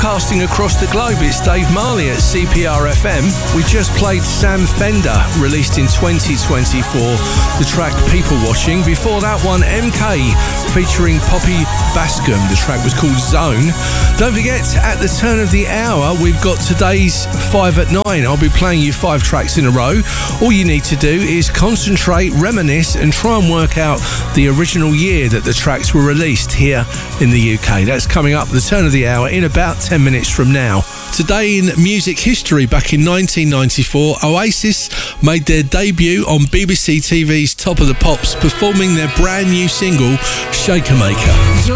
Broadcasting across the globe, it's Dave Marley at CPR FM. We just played Sam Fender, released in 2024, the track People Watching. Before that one, MK featuring Poppy Bascom. The track was called Zone. Don't forget, at the turn of the hour, we've got today's 5 at 9. I'll be playing you 5 tracks in a row. All you need to do is concentrate, reminisce, and try and work out the original year that the tracks were released here in the UK. That's coming up at the turn of the hour in about 10 minutes from now. Today in music history, back in 1994, Oasis made their debut on BBC TV's Top of the Pops, performing their brand new single, Shaker Maker.